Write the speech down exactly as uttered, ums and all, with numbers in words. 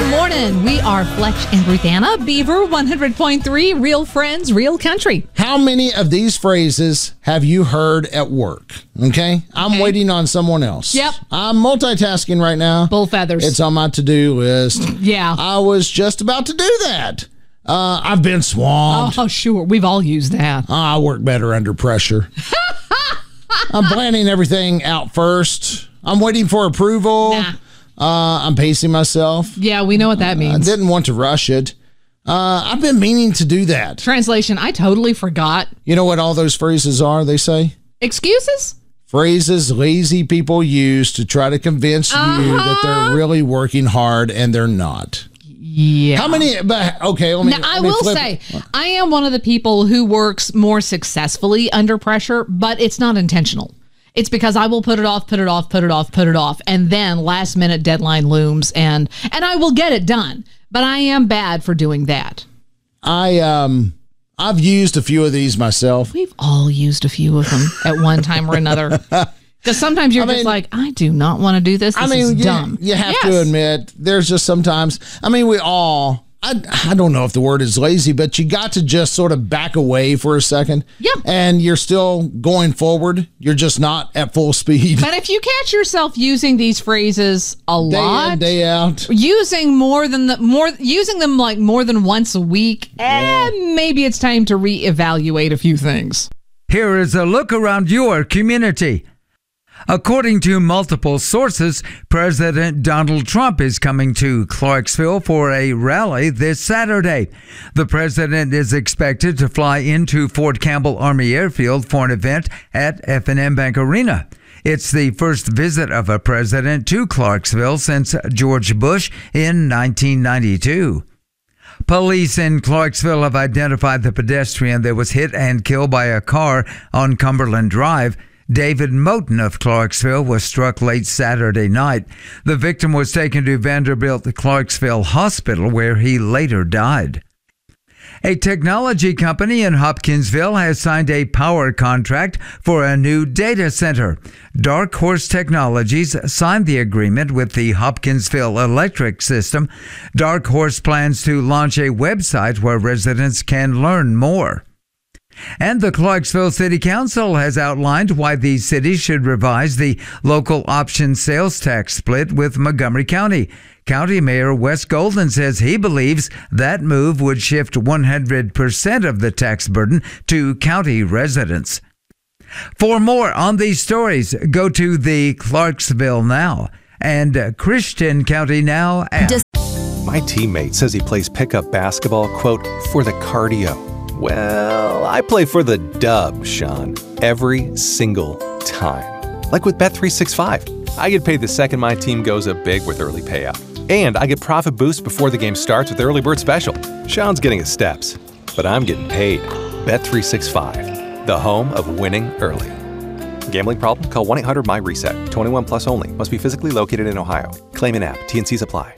Good morning. We are Fletch and Ruthanna, Beaver one hundred point three, Real Friends, Real Country. How many of these phrases have you heard at work? Okay. I'm Okay. waiting on someone else. Yep. I'm multitasking right now. Bull feathers. It's on my to-do list. Yeah. I was just about to do that. Uh, I've been swamped. Oh, sure. We've all used that. I work better under pressure. I'm planning everything out first. I'm waiting for approval. Nah. Uh, I'm pacing myself. Yeah, we know what that I means. didn't want to rush it. Uh, I've been meaning to do that. Translation, I totally forgot. You know what all those phrases are, they say? Excuses? Phrases lazy people use to try to convince Uh-huh. you that they're really working hard and they're not. Yeah. How many? But okay, let me. Now, I let me will flip. say, I am one of the people who works more successfully under pressure, but it's not intentional. It's because I will put it off, put it off, put it off, put it off, and then last minute deadline looms, and and I will get it done. But I am bad for doing that. I um, I've used a few of these myself. We've all used a few of them at one time or another. Because sometimes you're I just mean- like, I do not want to do this. This I mean, is you, dumb. you have Yes. to admit, there's just sometimes. I mean, we all. I, I don't know if the word is lazy, but you got to just sort of back away for a second. Yeah. And you're still going forward. You're just not at full speed. But if you catch yourself using these phrases a Day lot, in, day out. using more than the more using them like more than once a week, eh, maybe it's time to reevaluate a few things. Here is a look around your community. According to multiple sources, President Donald Trump is coming to Clarksville for a rally this Saturday. The president is expected to fly into Fort Campbell Army Airfield for an event at F and M Bank Arena. It's the first visit of a president to Clarksville since George Bush in nineteen ninety-two. Police in Clarksville have identified the pedestrian that was hit and killed by a car on Cumberland Drive. David Moten of Clarksville was struck late Saturday night. The victim was taken to Vanderbilt Clarksville Hospital, where he later died. A technology company in Hopkinsville has signed a power contract for a new data center. Dark Horse Technologies signed the agreement with the Hopkinsville Electric System. Dark Horse plans to launch a website where residents can learn more. And the Clarksville City Council has outlined why the city should revise the local option sales tax split with Montgomery County. County Mayor Wes Golden says he believes that move would shift one hundred percent of the tax burden to county residents. For more on these stories, go to the Clarksville Now and Christian County Now app. My teammate says he plays pickup basketball, quote, for the cardio. Well, I play for the dub, Sean, every single time. Like with Bet three sixty-five. I get paid the second my team goes up big with early payout. And I get profit boost before the game starts with Early Bird Special. Sean's getting his steps, but I'm getting paid. Bet three sixty-five, the home of winning early. Gambling problem? Call one eight hundred M Y RESET. twenty-one plus only. Must be physically located in Ohio. Claim in app. T and C's apply.